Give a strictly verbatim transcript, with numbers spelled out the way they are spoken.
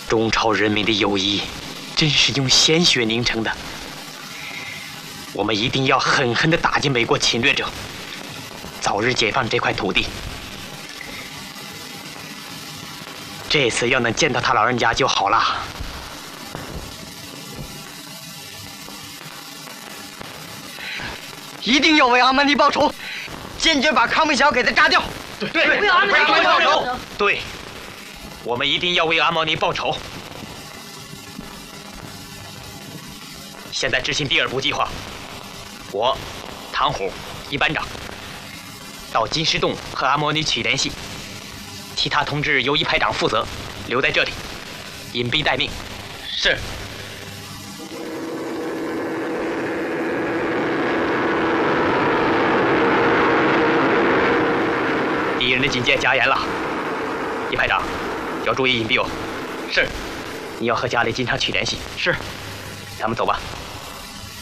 中朝人民的友谊，真是用鲜血凝成的。我们一定要狠狠地打击美国侵略者，早日解放这块土地。这次要能见到他老人家就好了。 一定要为阿曼尼报仇，坚决把康明桥给他炸掉。 对对， 为阿曼尼报仇。 对，我们一定要为阿毛尼报仇。现在执行第二步计划，我，唐虎一班长，到金石洞和阿毛尼取联系，其他同志由一排长负责，留在这里，隐蔽待命。 是。 敌人的警戒加严了，一排长要注意隐蔽哦。 是。 你要和家里经常取联系。 是。 咱们走吧。